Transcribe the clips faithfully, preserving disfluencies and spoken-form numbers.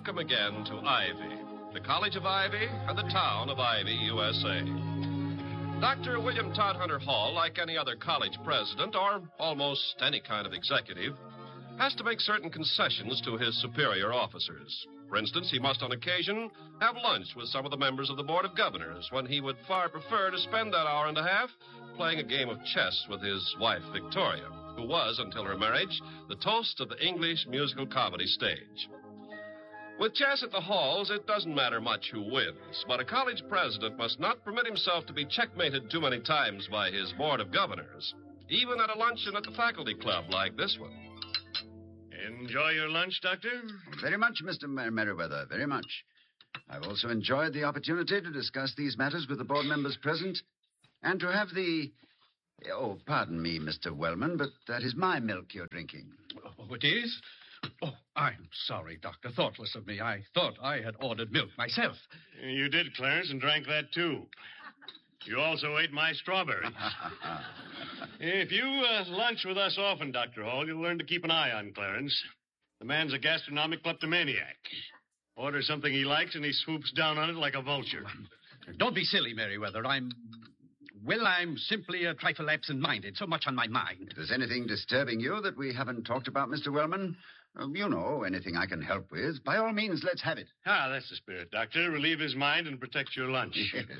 welcome again to Ivy, the College of Ivy and the town of Ivy, U S A. Doctor William Todhunter Hall, like any other college president or almost any kind of executive, has to make certain concessions to his superior officers. For instance, he must on occasion have lunch with some of the members of the Board of Governors when he would far prefer to spend that hour and a half playing a game of chess with his wife, Victoria, who was, until her marriage, the toast of the English musical comedy stage. With chess at the halls, it doesn't matter much who wins, but a college president must not permit himself to be checkmated too many times by his Board of Governors, even at a luncheon at the faculty club like this one. Enjoy your lunch, Doctor? Very much, Mister Mer- Merriweather, very much. I've also enjoyed the opportunity to discuss these matters with the board members present and to have the... Oh, pardon me, Mister Wellman, but that is my milk you're drinking. Oh, it is? Oh, I'm sorry, Doctor. Thoughtless of me. I thought I had ordered milk myself. You did, Clarence, and drank that, too. You also ate my strawberries. If you uh, lunch with us often, Doctor Hall, you'll learn to keep an eye on Clarence. The man's a gastronomic kleptomaniac. Order something he likes, and he swoops down on it like a vulture. Don't be silly, Merriweather. I'm... Well, I'm simply a trifle absent-minded. So much on my mind. If there's anything disturbing you that we haven't talked about, Mister Wellman, uh, you know, anything I can help with, by all means, let's have it. Ah, that's the spirit, Doctor. Relieve his mind and protect your lunch.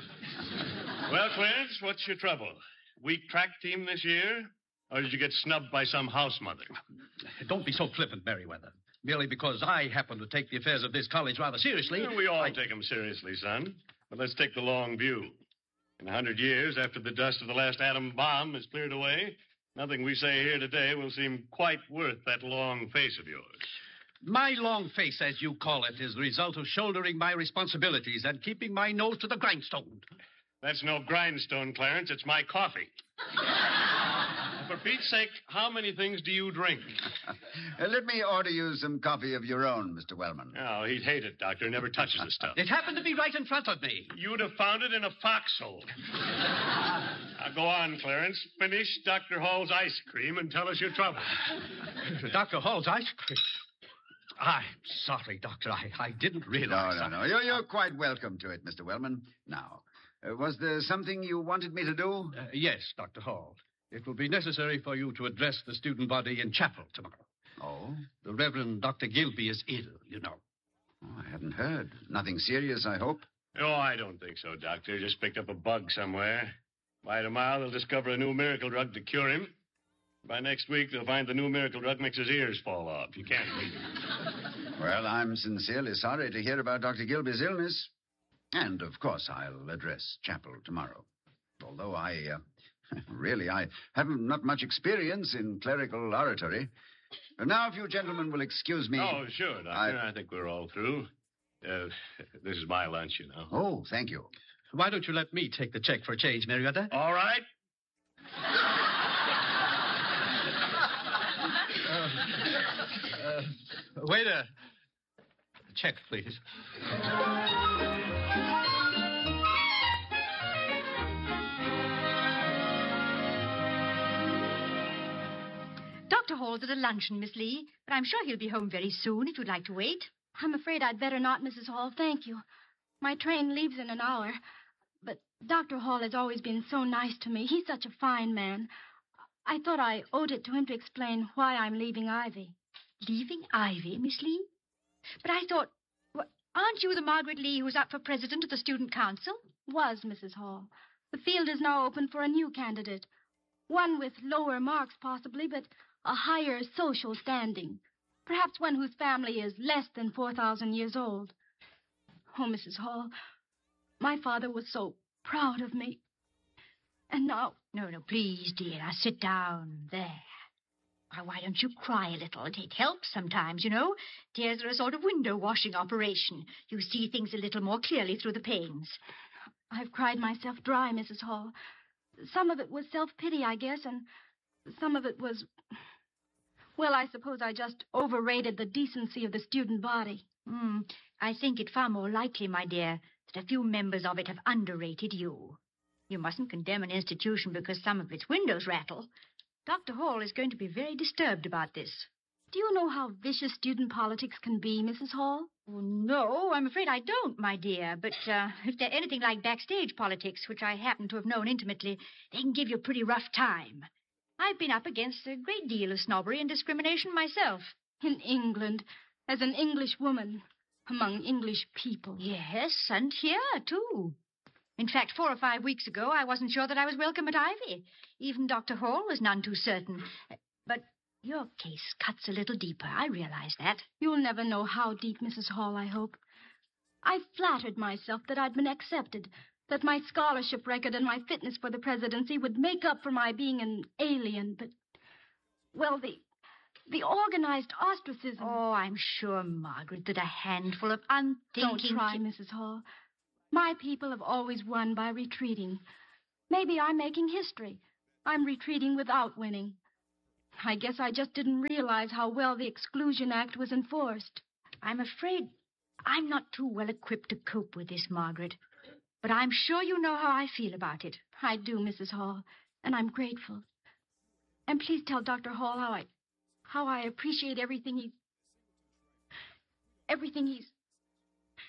Well, Clarence, what's your trouble? Weak track team this year? Or did you get snubbed by some house mother? Don't be so flippant, Merriweather. Merely because I happen to take the affairs of this college rather seriously... Well, we all I... take them seriously, son. But let's take the long view. In a hundred years, after the dust of the last atom bomb is cleared away, nothing we say here today will seem quite worth that long face of yours. My long face, as you call it, is the result of shouldering my responsibilities and keeping my nose to the grindstone. That's no grindstone, Clarence. It's my coffee. For Pete's sake, how many things do you drink? Uh, let me order you some coffee of your own, Mister Wellman. Oh, he'd hate it, Doctor. Never touches the stuff. It happened to be right in front of me. You'd have found it in a foxhole. Now, go on, Clarence. Finish Doctor Hall's ice cream and tell us your trouble. Doctor Hall's ice cream? I'm sorry, Doctor. I, I didn't realize... No, no, no. You're, you're quite welcome to it, Mister Wellman. Now, uh, was there something you wanted me to do? Uh, yes, Doctor Hall. It will be necessary for you to address the student body in chapel tomorrow. Oh? The Reverend Doctor Gilby is ill, you know. Oh, I hadn't heard. Nothing serious, I hope? Oh, I don't think so, Doctor. Just picked up a bug somewhere. By tomorrow, they'll discover a new miracle drug to cure him. By next week, they'll find the new miracle drug makes his ears fall off. You can't beat it. Well, I'm sincerely sorry to hear about Doctor Gilby's illness. And, of course, I'll address chapel tomorrow. Although I, uh, really, I haven't not much experience in clerical oratory. But now, if you gentlemen will excuse me... Oh, sure, Doctor. I, I think we're all through. Uh, this is my lunch, you know. Oh, thank you. Why don't you let me take the check for change, Merriweather? All right. uh, uh, waiter. Check, please. Doctor Hall's at a luncheon, Miss Lee, but I'm sure he'll be home very soon if you'd like to wait. I'm afraid I'd better not, Missus Hall. Thank you. My train leaves in an hour. But Doctor Hall has always been so nice to me. He's such a fine man. I thought I owed it to him to explain why I'm leaving Ivy. Leaving Ivy, Miss Lee? But I thought... Well, aren't you the Margaret Lee who's up for president of the student council? Was, Missus Hall. The field is now open for a new candidate. One with lower marks, possibly, but a higher social standing. Perhaps one whose family is less than four thousand years old. Oh, Missus Hall, my father was so proud of me. And now... No, no, please, dear. Now sit down. There. Why, why don't you cry a little? It helps sometimes, you know. Tears are a sort of window washing operation. You see things a little more clearly through the panes. I've cried myself dry, Missus Hall. Some of it was self-pity, I guess, and some of it was... Well, I suppose I just overrated the decency of the student body. Mm, I think it far more likely, my dear, that a few members of it have underrated you. You mustn't condemn an institution because some of its windows rattle. Doctor Hall is going to be very disturbed about this. Do you know how vicious student politics can be, Missus Hall? Oh, no, I'm afraid I don't, my dear. But uh, if they're anything like backstage politics, which I happen to have known intimately, they can give you a pretty rough time. I've been up against a great deal of snobbery and discrimination myself. In England, as an English woman, among English people. Yes, and here, too. In fact, four or five weeks ago, I wasn't sure that I was welcome at Ivy. Even Doctor Hall was none too certain. But your case cuts a little deeper. I realize that. You'll never know how deep, Missus Hall, I hope. I flattered myself that I'd been accepted, that my scholarship record and my fitness for the presidency would make up for my being an alien, but, well, the, the organized ostracism... Oh, I'm sure, Margaret, that a handful of unthinking... Don't try, Missus Hall. My people have always won by retreating. Maybe I'm making history. I'm retreating without winning. I guess I just didn't realize how well the Exclusion Act was enforced. I'm afraid I'm not too well equipped to cope with this, Margaret. But I'm sure you know how I feel about it. I do, Missus Hall, and I'm grateful. And please tell Doctor Hall how I... how I appreciate everything he... everything he's...